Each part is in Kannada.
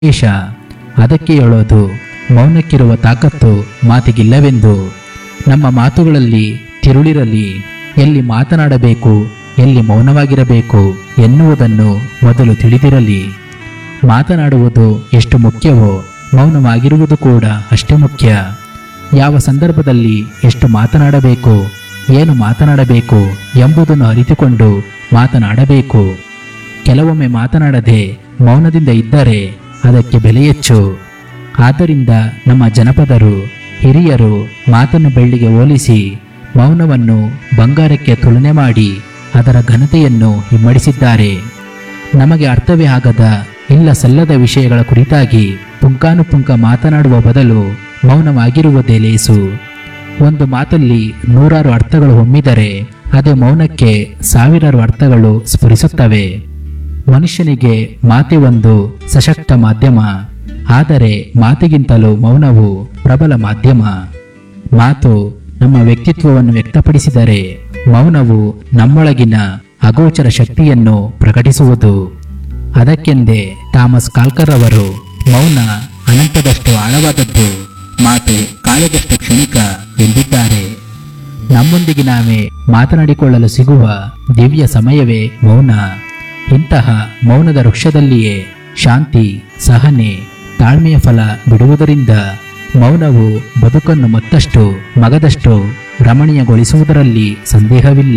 ವಿಶೇಷ. ಅದಕ್ಕೆ ಹೇಳೋದು, ಮೌನಕ್ಕಿರುವ ತಾಕತ್ತು ಮಾತಿಗಿಲ್ಲವೆಂದು. ನಮ್ಮ ಮಾತುಗಳಲ್ಲಿ ತಿರುಳಿರಲಿ, ಎಲ್ಲಿ ಮಾತನಾಡಬೇಕು ಎಲ್ಲಿ ಮೌನವಾಗಿರಬೇಕು ಎನ್ನುವುದನ್ನು ಮೊದಲು ತಿಳಿದಿರಲಿ. ಮಾತನಾಡುವುದು ಎಷ್ಟು ಮುಖ್ಯವೋ ಮೌನವಾಗಿರುವುದು ಕೂಡ ಅಷ್ಟೇ ಮುಖ್ಯ. ಯಾವ ಸಂದರ್ಭದಲ್ಲಿ ಎಷ್ಟು ಮಾತನಾಡಬೇಕು, ಏನು ಮಾತನಾಡಬೇಕು ಎಂಬುದನ್ನು ಅರಿತುಕೊಂಡು ಮಾತನಾಡಬೇಕು. ಕೆಲವೊಮ್ಮೆ ಮಾತನಾಡದೆ ಮೌನದಿಂದ ಇದ್ದರೆ ಅದಕ್ಕೆ ಬೆಲೆ ಹೆಚ್ಚು. ಆದ್ದರಿಂದ ನಮ್ಮ ಜನಪದರು, ಹಿರಿಯರು ಮಾತನ್ನು ಬೆಳ್ಳಿಗೆ ಹೋಲಿಸಿ ಮೌನವನ್ನು ಬಂಗಾರಕ್ಕೆ ತುಲನೆ ಮಾಡಿ ಅದರ ಘನತೆಯನ್ನು ಇಮ್ಮಡಿಸಿದ್ದಾರೆ. ನಮಗೆ ಅರ್ಥವೇ ಆಗದ ಇಲ್ಲ ಸಲ್ಲದ ವಿಷಯಗಳ ಕುರಿತಾಗಿ ಪುಂಕಾನುಪುಂಕ ಮಾತನಾಡುವ ಬದಲು ಮೌನವಾಗಿರುವುದೇ ಲೇಸು. ಒಂದು ಮಾತಲ್ಲಿ ನೂರಾರು ಅರ್ಥಗಳು ಹೊಮ್ಮಿದರೆ ಅದೇ ಮೌನಕ್ಕೆ ಸಾವಿರಾರು ಅರ್ಥಗಳು ಸ್ಫುರಿಸುತ್ತವೆ. ಮನುಷ್ಯನಿಗೆ ಮಾತೆ ಒಂದು ಸಶಕ್ತ ಮಾಧ್ಯಮ, ಆದರೆ ಮಾತಿಗಿಂತಲೂ ಮೌನವು ಪ್ರಬಲ ಮಾಧ್ಯಮ. ಮಾತು ನಮ್ಮ ವ್ಯಕ್ತಿತ್ವವನ್ನು ವ್ಯಕ್ತಪಡಿಸಿದರೆ ಮೌನವು ನಮ್ಮೊಳಗಿನ ಅಗೋಚರ ಶಕ್ತಿಯನ್ನು ಪ್ರಕಟಿಸುವುದು. ಅದಕ್ಕೆಂದೇ ಥಾಮಸ್ ಕಾಲ್ಕರ್ ಅವರು ಮೌನ ಅನಂತದಷ್ಟು ಆಳವಾದದ್ದು, ಮಾತು ಕಾಲದಷ್ಟು ಕ್ಷಣಿಕ ಎಂದಿದ್ದಾರೆ. ನಮ್ಮೊಂದಿಗೆ ನಾವೇ ಮಾತನಾಡಿಕೊಳ್ಳಲು ಸಿಗುವ ದಿವ್ಯ ಸಮಯವೇ ಮೌನ. ಇಂತಹ ಮೌನದ ವೃಕ್ಷದಲ್ಲಿಯೇ ಶಾಂತಿ, ಸಹನೆ, ತಾಳ್ಮೆಯ ಫಲ ಬಿಡುವುದರಿಂದ ಮೌನವು ಬದುಕನ್ನು ಮತ್ತಷ್ಟು ಮಗದಷ್ಟು ರಮಣೀಯಗೊಳಿಸುವುದರಲ್ಲಿ ಸಂದೇಹವಿಲ್ಲ.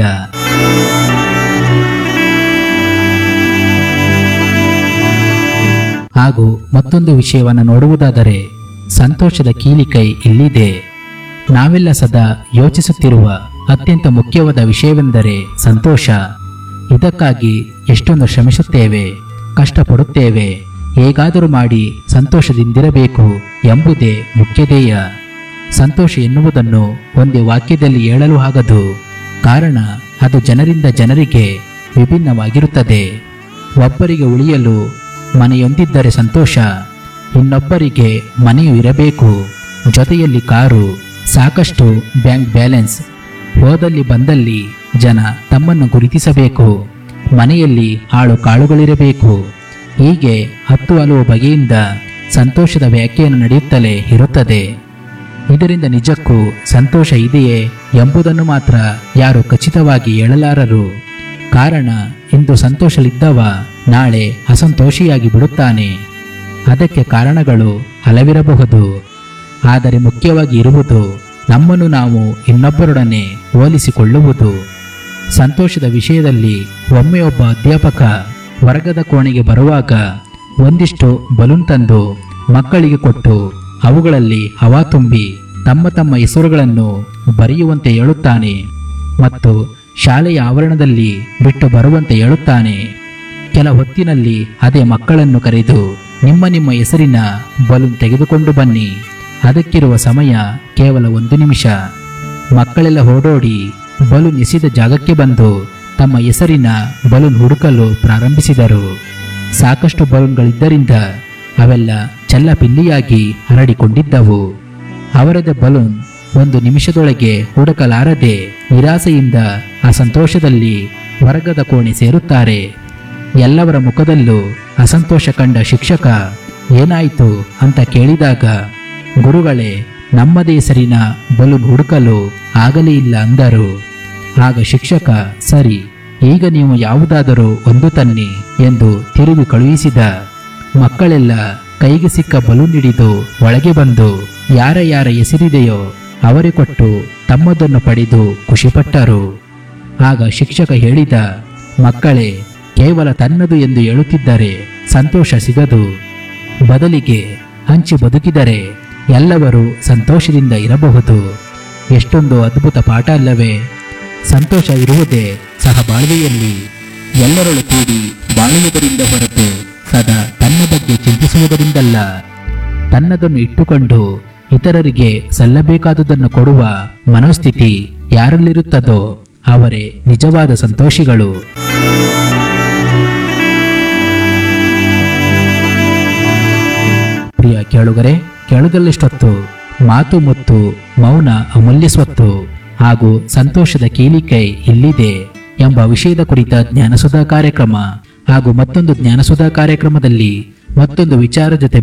ಹಾಗೂ ಮತ್ತೊಂದು ವಿಷಯವನ್ನು ನೋಡುವುದಾದರೆ, ಸಂತೋಷದ ಕೀಲಿಕೈ ಇಲ್ಲಿದೆ. ನಾವೆಲ್ಲ ಸದಾ ಯೋಚಿಸುತ್ತಿರುವ ಅತ್ಯಂತ ಮುಖ್ಯವಾದ ವಿಷಯವೆಂದರೆ ಸಂತೋಷ. ಇದಕ್ಕಾಗಿ ಎಷ್ಟೊಂದು ಶ್ರಮಿಸುತ್ತೇವೆ, ಕಷ್ಟಪಡುತ್ತೇವೆ. ಹೇಗಾದರೂ ಮಾಡಿ ಸಂತೋಷದಿಂದಿರಬೇಕು ಎಂಬುದೇ ಮುಖ್ಯ ಧ್ಯೇಯ. ಸಂತೋಷ ಎನ್ನುವುದನ್ನು ಒಂದೇ ವಾಕ್ಯದಲ್ಲಿ ಹೇಳಲು ಆಗದು. ಕಾರಣ ಅದು ಜನರಿಂದ ಜನರಿಗೆ ವಿಭಿನ್ನವಾಗಿರುತ್ತದೆ. ಒಬ್ಬರಿಗೆ ಉಳಿಯಲು ಮನೆಯೊಂದಿದ್ದರೆ ಸಂತೋಷ, ಇನ್ನೊಬ್ಬರಿಗೆ ಮನೆಯೂ ಇರಬೇಕು, ಜೊತೆಯಲ್ಲಿ ಕಾರು, ಸಾಕಷ್ಟು ಬ್ಯಾಂಕ್ ಬ್ಯಾಲೆನ್ಸ್. ಹೋದಲ್ಲಿ ಬಂದಲ್ಲಿ ಜನ ತಮ್ಮನ್ನು ಗುರುತಿಸಬೇಕು, ಮನೆಯಲ್ಲಿ ಆಳು ಕಾಳುಗಳಿರಬೇಕು. ಹೀಗೆ ಹಲವು ಬಗೆಯಿಂದ ಸಂತೋಷದ ವ್ಯಾಖ್ಯಾನ ನಡೆಯುತ್ತಲೇ ಇರುತ್ತದೆ. ಇದರಿಂದ ನಿಜಕ್ಕೂ ಸಂತೋಷ ಇದೆಯೇ ಎಂಬುದನ್ನು ಮಾತ್ರ ಯಾರು ಖಚಿತವಾಗಿ ಹೇಳಲಾರರು. ಕಾರಣ ಇಂದು ಸಂತೋಷಲಿದ್ದವ ನಾಳೆ ಅಸಂತೋಷಿಯಾಗಿ ಬಿಡುತ್ತಾನೆ. ಅದಕ್ಕೆ ಕಾರಣಗಳು ಹಲವಿರಬಹುದು. ಆದರೆ ಮುಖ್ಯವಾಗಿ ಇರುವುದು ನಮ್ಮನ್ನು ನಾವು ಇನ್ನೊಬ್ಬರೊಡನೆ ಹೋಲಿಸಿಕೊಳ್ಳುವುದು. ಸಂತೋಷದ ವಿಷಯದಲ್ಲಿ ಒಮ್ಮೆ ಒಬ್ಬ ಅಧ್ಯಾಪಕ ವರ್ಗದ ಕೋಣೆಗೆ ಬರುವಾಗ ಒಂದಿಷ್ಟು ಬಲೂನ್ ತಂದು ಮಕ್ಕಳಿಗೆ ಕೊಟ್ಟು ಅವುಗಳಲ್ಲಿ ಹವಾ ತುಂಬಿ ತಮ್ಮ ತಮ್ಮ ಹೆಸರುಗಳನ್ನು ಬರೆಯುವಂತೆ ಹೇಳುತ್ತಾನೆ ಮತ್ತು ಶಾಲೆಯ ಆವರಣದಲ್ಲಿ ಬಿಟ್ಟು ಬರುವಂತೆ ಹೇಳುತ್ತಾನೆ. ಕೆಲ ಹೊತ್ತಿನಲ್ಲಿ ಅದೇ ಮಕ್ಕಳನ್ನು ಕರೆದು ನಿಮ್ಮ ನಿಮ್ಮ ಹೆಸರಿನ ಬಲೂನ್ ತೆಗೆದುಕೊಂಡು ಬನ್ನಿ, ಅದಕ್ಕಿರುವ ಸಮಯ ಕೇವಲ 1 ನಿಮಿಷ. ಮಕ್ಕಳೆಲ್ಲ ಓಡೋಡಿ ಬಲೂನ್ ಎಸೆದ ಜಾಗಕ್ಕೆ ಬಂದು ತಮ್ಮ ಹೆಸರಿನ ಬಲೂನ್ ಹುಡುಕಲು ಪ್ರಾರಂಭಿಸಿದರು. ಸಾಕಷ್ಟು ಬಲೂನ್ಗಳಿದ್ದರಿಂದ ಅವೆಲ್ಲ ಚೆಲ್ಲಪಿಲ್ಲಿಯಾಗಿ ಹರಡಿಕೊಂಡಿದ್ದವು. ಅವರದ ಬಲೂನ್ 1 ನಿಮಿಷದೊಳಗೆ ಹುಡುಕಲಾರದೆ ನಿರಾಸೆಯಿಂದ ಅಸಂತೋಷದಲ್ಲಿ ವರ್ಗದ ಕೋಣೆ ಸೇರುತ್ತಾರೆ. ಎಲ್ಲವರ ಮುಖದಲ್ಲೂ ಅಸಂತೋಷ ಕಂಡ ಶಿಕ್ಷಕ ಏನಾಯಿತು ಅಂತ ಕೇಳಿದಾಗ, ಗುರುಗಳೇ, ನಮ್ಮದೇ ಹೆಸರಿನ ಬಲೂನ್ ಹುಡುಕಲು ಆಗಲೇ ಇಲ್ಲ ಅಂದರು. ಆಗ ಶಿಕ್ಷಕ, ಸರಿ, ಈಗ ನೀವು ಯಾವುದಾದರೂ ಒಂದು ತನ್ನಿ ಎಂದು ತಿರುಗಿ ಕಳುಹಿಸಿದ. ಮಕ್ಕಳೆಲ್ಲ ಕೈಗೆ ಸಿಕ್ಕ ಬಲೂನ್ ಹಿಡಿದು ಒಳಗೆ ಬಂದು ಯಾರ ಯಾರ ಹೆಸರಿದೆಯೋ ಅವರೇ ಕೊಟ್ಟು ತಮ್ಮದನ್ನು ಪಡೆದು ಖುಷಿಪಟ್ಟರು. ಆಗ ಶಿಕ್ಷಕ ಹೇಳಿದ, ಮಕ್ಕಳೇ, ಕೇವಲ ತನ್ನದು ಎಂದು ಹೇಳುತ್ತಿದ್ದರೆ ಸಂತೋಷ ಸಿಗದು. ಬದಲಿಗೆ ಹಂಚಿ ಬದುಕಿದರೆ ಎಲ್ಲರೂ ಸಂತೋಷದಿಂದ ಇರಬಹುದು. ಎಷ್ಟೊಂದು ಅದ್ಭುತ ಪಾಠ ಅಲ್ಲವೇ? ಸಂತೋಷ ಇರುವುದೇ ಸಹಬಾಳ್ವೆಯಲ್ಲಿ. ಎಲ್ಲರಳು ಕೂಡಿ ಬಾಳುವುದರಿಂದ ಹೊರತು ಸದಾ ತನ್ನ ಬಗ್ಗೆ ಚಿಂತಿಸುವುದರಿಂದಲ್ಲ. ತನ್ನದನ್ನು ಇಟ್ಟುಕೊಂಡು ಇತರರಿಗೆ ಸಲ್ಲಬೇಕಾದುದನ್ನು ಕೊಡುವ ಮನೋಸ್ಥಿತಿ ಯಾರಲ್ಲಿರುತ್ತದೋ ಅವರೇ ನಿಜವಾದ ಸಂತೋಷಿಗಳು. ಪ್ರಿಯ ಕೇಳುಗರೆ, ಕೇಳುಗಲ್ಲಿಷ್ಟೊತ್ತು ಮಾತು ಮತ್ತು ಮೌನ ಅಮೂಲ್ಯ ಸ್ವತ್ತು ಹಾಗೂ ಸಂತೋಷದ ಕೀಲಿಕೈ ಇಲ್ಲಿದೆ ಎಂಬ ವಿಷಯದ ಕುರಿತ ಜ್ಞಾನಸುಧಾ ಕಾರ್ಯಕ್ರಮ ಹಾಗೂ ಮತ್ತೊಂದು ಜ್ಞಾನಸುಧಾ ಕಾರ್ಯಕ್ರಮದಲ್ಲಿ ಮತ್ತೊಂದು ವಿಚಾರ ಜೊತೆ